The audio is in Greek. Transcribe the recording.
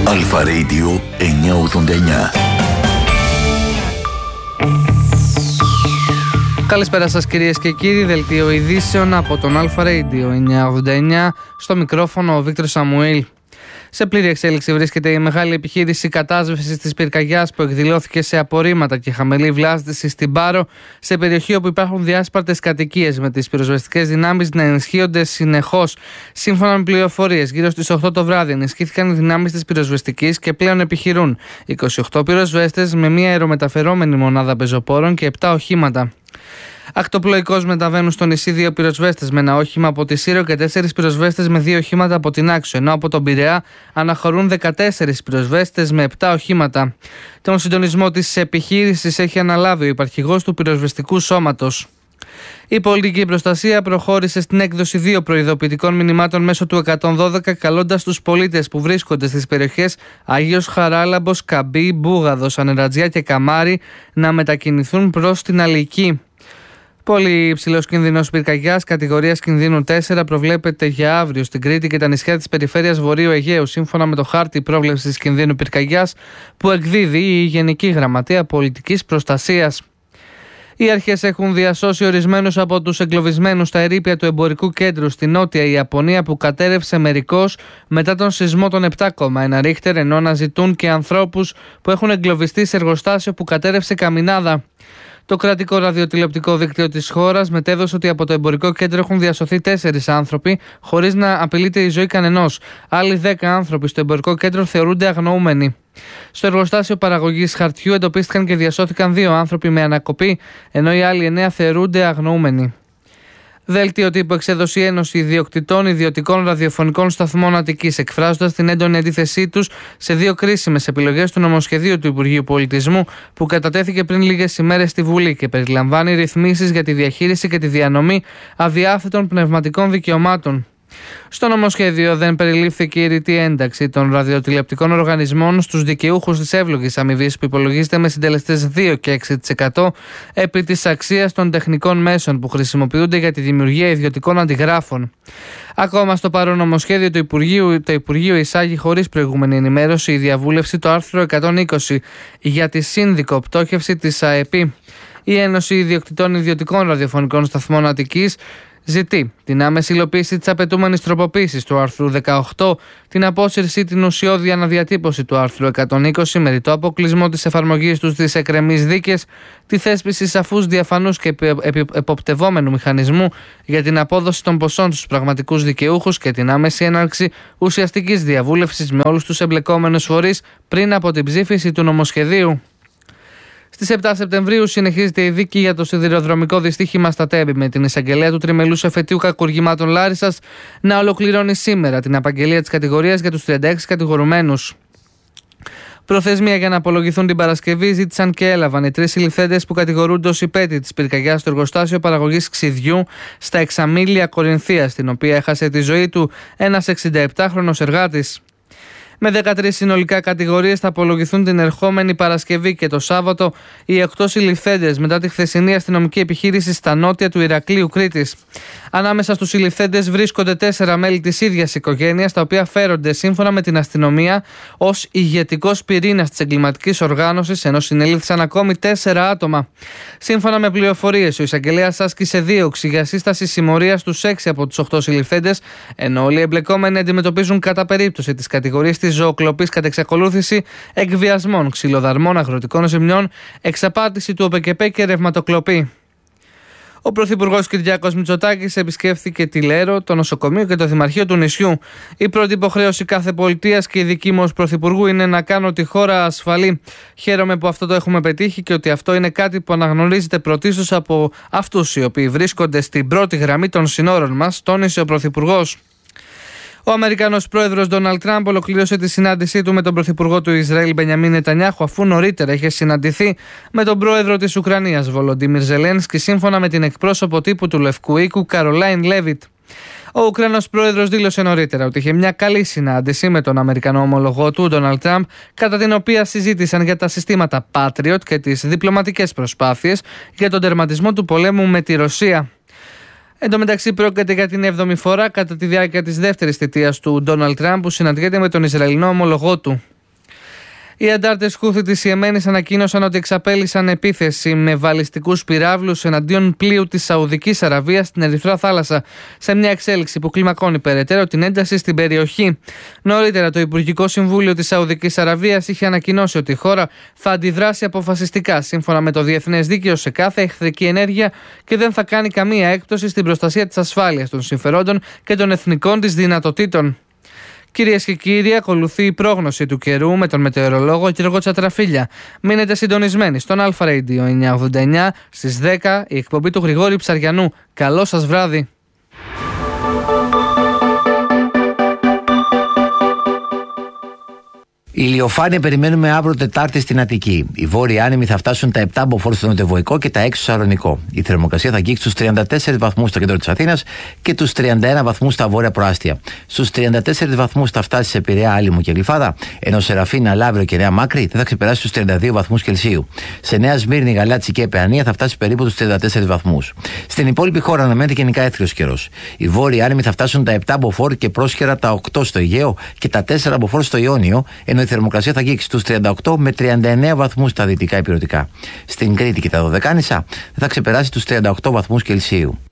Αλφα Radio 989. Καλησπέρα σας κυρίες και κύριοι, δελτίο ειδήσεων από τον Αλφα Radio 989, στο μικρόφωνο ο Βίκτορ Σαμουήλ. Σε πλήρη εξέλιξη βρίσκεται η μεγάλη επιχείρηση κατάσβεσης της πυρκαγιάς που εκδηλώθηκε σε απορρίμματα και χαμηλή βλάστηση στην Πάρο, σε περιοχή όπου υπάρχουν διάσπαρτες κατοικίες, με τις πυροσβεστικές δυνάμεις να ενισχύονται συνεχώς. Σύμφωνα με πληροφορίες, γύρω στις 8 το βράδυ ενισχύθηκαν οι δυνάμεις της πυροσβεστικής και πλέον επιχειρούν 28 πυροσβέστες με μια αερομεταφερόμενη μονάδα πεζοπόρων και 7 οχήματα. Ακτοπλοϊκώς μεταβαίνουν στο νησί 2 πυροσβέστες με ένα όχημα από τη Σύρο και 4 πυροσβέστες με 2 οχήματα από την Άξο, ενώ από τον Πειραιά αναχωρούν 14 πυροσβέστες με 7 οχήματα. Τον συντονισμό της επιχείρησης έχει αναλάβει ο υπαρχηγός του πυροσβεστικού σώματος. Η πολιτική προστασία προχώρησε στην έκδοση 2 προειδοποιητικών μηνυμάτων μέσω του 112, καλώντας τους πολίτες που βρίσκονται στις περιοχές Άγιος Χαράλαμπος, Καμπή, Μπούγαδος, Ανερατζιά και Καμάρι να μετακινηθούν προς την Αλική. Πολύ υψηλός κίνδυνος πυρκαγιάς κατηγορίας κινδύνου 4 προβλέπεται για αύριο στην Κρήτη και τα νησιά της περιφέρειας Βορείου Αιγαίου, σύμφωνα με το χάρτη πρόβλεψης κινδύνου πυρκαγιάς που εκδίδει η Γενική Γραμματεία Πολιτικής Προστασίας. Οι αρχές έχουν διασώσει ορισμένους από τους εγκλωβισμένους στα ερείπια του εμπορικού κέντρου στη νότια Ιαπωνία που κατέρευσε μερικώς μετά τον σεισμό των 7,1 ρίχτερ, ενώ αναζητούν και ανθρώπους που έχουν εγκλωβιστεί σε εργοστάσιο που κατέρευσε καμινάδα. Το κρατικό ραδιοτηλεοπτικό δίκτυο της χώρας μετέδωσε ότι από το εμπορικό κέντρο έχουν διασωθεί 4 άνθρωποι χωρίς να απειλείται η ζωή κανενός. Άλλοι 10 άνθρωποι στο εμπορικό κέντρο θεωρούνται αγνοούμενοι. Στο εργοστάσιο παραγωγής χαρτιού εντοπίστηκαν και διασώθηκαν 2 άνθρωποι με ανακοπή, ενώ οι άλλοι 9 θεωρούνται αγνοούμενοι. Δέλτιο τύπου εξέδωσε η Ένωση Ιδιοκτητών Ιδιωτικών Ραδιοφωνικών Σταθμών Αττικής, εκφράζοντας την έντονη αντίθεσή τους σε 2 κρίσιμες επιλογές του νομοσχεδίου του Υπουργείου Πολιτισμού που κατατέθηκε πριν λίγες ημέρες στη Βουλή και περιλαμβάνει ρυθμίσεις για τη διαχείριση και τη διανομή αδιάθετων πνευματικών δικαιωμάτων. Στο νομοσχέδιο δεν περιλήφθηκε η ρητή ένταξη των ραδιοτηλεοπτικών οργανισμών στους δικαιούχους της εύλογης αμοιβής που υπολογίζεται με συντελεστές 2 και 6% επί της αξίας των τεχνικών μέσων που χρησιμοποιούνται για τη δημιουργία ιδιωτικών αντιγράφων. Ακόμα στο παρόν νομοσχέδιο το Υπουργείο εισάγει χωρίς προηγούμενη ενημέρωση η διαβούλευση το άρθρο 120 για τη σύνδικο πτώχευση της ΑΕΠΗ. Η Ένωση Ιδιοκτητών Ιδιωτικών Ραδιοφωνικών Σταθμών Αττικής ζητεί την άμεση υλοποίηση της απαιτούμενης τροποποίησης του άρθρου 18, την απόσυρση, την ουσιώδη αναδιατύπωση του άρθρου 120 με ρητό αποκλεισμό της εφαρμογής του στις εκκρεμείς δίκες, τη θέσπιση σαφούς, διαφανούς και εποπτευόμενου μηχανισμού για την απόδοση των ποσών στους πραγματικούς δικαιούχους και την άμεση έναρξη ουσιαστικής διαβούλευσης με όλους τους εμπλεκόμενους φορείς πριν από την ψήφιση του νομοσχεδίου. Στις 7 Σεπτεμβρίου συνεχίζεται η δίκη για το σιδηροδρομικό δυστύχημα στα Τέμπη, με την εισαγγελέα του τριμελούς εφετείου κακουργημάτων Λάρισσας να ολοκληρώνει σήμερα την απαγγελία της κατηγορίας για τους 36 κατηγορουμένους. Προθεσμία για να απολογηθούν την Παρασκευή ζήτησαν και έλαβαν οι 3 συλληφθέντες που κατηγορούνται ως υπέτειοι της πυρκαγιάς στο εργοστάσιο παραγωγής ξυδιού στα Εξαμήλια Κορινθίας, στην οποία έχασε τη ζωή του ένας 67χρονος εργάτης. Με 13 συνολικά κατηγορίες θα απολογηθούν την ερχόμενη Παρασκευή και το Σάββατο οι 8 συλληφθέντες μετά τη χθεσινή αστυνομική επιχείρηση στα νότια του Ηρακλείου Κρήτης. Ανάμεσα στους συλληφθέντες βρίσκονται 4 μέλη της ίδιας οικογένειας, τα οποία φέρονται σύμφωνα με την αστυνομία ως ηγετικός πυρήνας της εγκληματικής οργάνωσης, ενώ συνελήφθησαν ακόμη 4 άτομα. Σύμφωνα με πληροφορίες, ο εισαγγελέας άσκησε δίωξη για σύσταση συμμορίας στους 6 από τους 8 συλληφθέντες, ενώ όλοι οι εμπλεκόμενοι αντιμετωπίζουν κατά περίπτωση τις κατηγορίες της ζωοκλοπής κατ' εξακολούθηση, εκβιασμών, ξυλοδαρμών, αγροτικών ζημιών, εξαπάτηση του ΟΠΕΚΕΠΕ και ρευματοκλοπή. Ο Πρωθυπουργός Κυριάκος Μητσοτάκης επισκέφθηκε τη Λέρο, το νοσοκομείο και το Δημαρχείο του νησιού. Η πρώτη υποχρέωση κάθε πολιτείας και η δική μου ως Πρωθυπουργού είναι να κάνω τη χώρα ασφαλή. Χαίρομαι που αυτό το έχουμε πετύχει και ότι αυτό είναι κάτι που αναγνωρίζεται πρωτίστως από αυτούς οι οποίοι βρίσκονται στην πρώτη γραμμή των συνόρων μας, τόνισε ο Πρωθυπουργός. Ο Αμερικανός πρόεδρος Ντόναλντ Τραμπ ολοκλήρωσε τη συνάντησή του με τον πρωθυπουργό του Ισραήλ Μπενιαμίν Νετανιάχου, αφού νωρίτερα είχε συναντηθεί με τον πρόεδρο της Ουκρανίας Βολοντίμιρ Ζελένσκι, σύμφωνα με την εκπρόσωπο τύπου του Λευκού Οίκου Καρολάιν Λέβιτ. Ο Ουκρανός πρόεδρος δήλωσε νωρίτερα ότι είχε μια καλή συνάντηση με τον Αμερικανό ομολογό του, Ντόναλντ Τραμπ, κατά την οποία συζήτησαν για τα συστήματα Patriot και τις διπλωματικές προσπάθειες για τον τερματισμό του πολέμου με τη Ρωσία. Εν τω μεταξύ, πρόκειται για την 7η φορά κατά τη διάρκεια της δεύτερης θητείας του Ντόναλντ Τραμπ που συναντιέται με τον Ισραηλινό ομολογό του. Οι αντάρτες Χούθη της Ιεμένης ανακοίνωσαν ότι εξαπέλυσαν επίθεση με βαλιστικούς πυράβλους εναντίον πλοίου της Σαουδικής Αραβίας στην Ερυθρά Θάλασσα, σε μια εξέλιξη που κλιμακώνει περαιτέρω την ένταση στην περιοχή. Νωρίτερα, το Υπουργικό Συμβούλιο της Σαουδικής Αραβίας είχε ανακοινώσει ότι η χώρα θα αντιδράσει αποφασιστικά σύμφωνα με το διεθνές δίκαιο σε κάθε εχθρική ενέργεια και δεν θα κάνει καμία έκπτωση στην προστασία της ασφάλειας των συμφερόντων και των εθνικών της δυνατοτήτων. Κυρίες και κύριοι, ακολουθεί η πρόγνωση του καιρού με τον μετεωρολόγο Γιώργο Τσατραφίλια. Μείνετε συντονισμένοι στον Αλφα Radio 989 στις 10, η εκπομπή του Γρηγόρη Ψαριανού. Καλό σας βράδυ. Ηλιοφάνεια περιμένουμε αύριο Τετάρτη στην Αττική. Οι βόρειοι άνεμοι θα φτάσουν τα 7 μποφόρ στο νοτιοβοϊκό και τα 6 στο Σαρονικό. Η θερμοκρασία θα αγγίξει στους 34 βαθμούς στο κέντρο της Αθήνας και τους 31 βαθμούς στα βόρεια προάστια. Στους 34 βαθμούς θα φτάσει σε Πειραιά, Άλυμο και Γλυφάδα, ενώ σε Ραφίνα, Λαύριο και Νέα Μάκρη δεν θα ξεπεράσει τους 32 βαθμούς Κελσίου. Σε Νέα Σμύρνη, Γαλάτσι και Παιανία θα φτάσει περίπου τους 34 βαθμούς. Στην υπόλοιπη χώρα αναμένεται γενικά έθριος καιρός. Οι βόρειοι άνεμοι θα φτάσουν τα 7 μποφόρ και πρόσχερα τα 8 στο Αιγαίο και τα 4 μποφόρ στο Ιόνιο, ενώ η θερμοκρασία θα αγγίξει στους 38 με 39 βαθμούς στα δυτικά ηπειρωτικά. Στην Κρήτη και τα Δωδεκάνησα θα ξεπεράσει τους 38 βαθμούς Κελσίου.